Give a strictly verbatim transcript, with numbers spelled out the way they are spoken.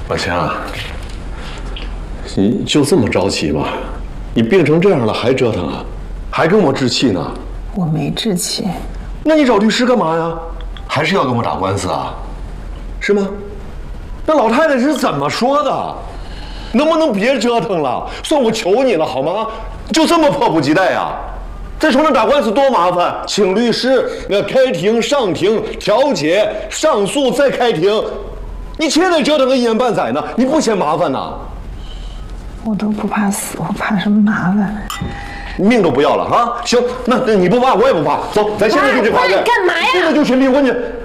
老强，你就这么着急吗？你病成这样了还折腾啊？还跟我置气呢？ 我没置气。 那你找律师干嘛呀？还是要跟我打官司啊？是吗？那老太太是怎么说的？能不能别折腾了？算我求你了好吗？就这么迫不及待呀？再说那打官司多麻烦，请律师，那开庭、上庭、调解、上诉再开庭，你且得折腾个一年半载呢，你不嫌麻烦呐？ 我都不怕死，我怕什么麻烦？ 命都不要了啊！行，那那你不怕，我也不怕。走，咱现在就去法院。 干嘛呀？ 现在就去离婚去。